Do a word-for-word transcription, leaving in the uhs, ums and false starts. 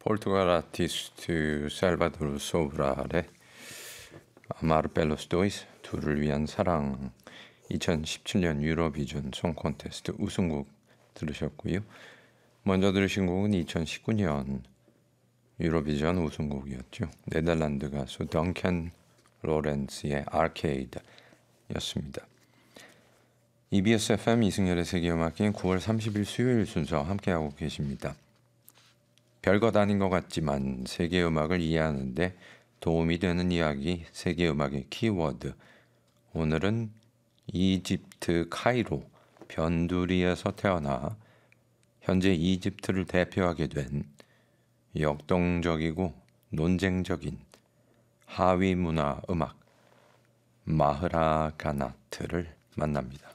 포르투갈 아티스트 살바도르 소브랄의 아마르 펠로스 도이스 둘을 위한 사랑 이천십칠 년 유로비전 송 콘테스트 우승곡 들으셨고요. 먼저 들으신 곡은 이천십구 년 유로비전 우승곡이었죠. 네덜란드 가수 덩컨 로렌스의 아케이드였습니다. 이비에스 에프엠 이승열의 세계음악기는 구월 삼십일 수요일 순서 함께하고 계십니다. 별것 아닌 것 같지만 세계음악을 이해하는 데 도움이 되는 이야기, 세계음악의 키워드. 오늘은 이집트 카이로 변두리에서 태어나 현재 이집트를 대표하게 된 역동적이고 논쟁적인 하위 문화 음악 마흐라가나트를 만납니다.